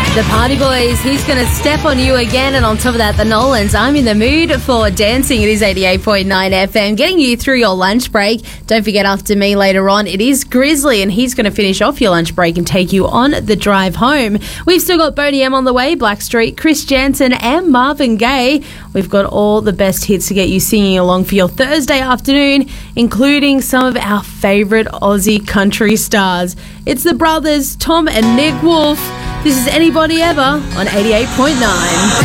The Party Boys, He's Gonna Step on You Again, and on top of that, the Nolans, I'm in the mood for dancing. It is 88.9 FM, getting you through your lunch break. Don't forget, after me later on, it is Grizzly, and he's going to finish off your lunch break and take you on the drive home. We've still got Boney M on the way, Blackstreet, Chris Jansen and Marvin Gaye. We've got all the best hits to get you singing along for your Thursday afternoon, including some of our favourite Aussie country stars. It's the brothers, Tom and Nick Wolf. This is Anybody Ever on 88.9.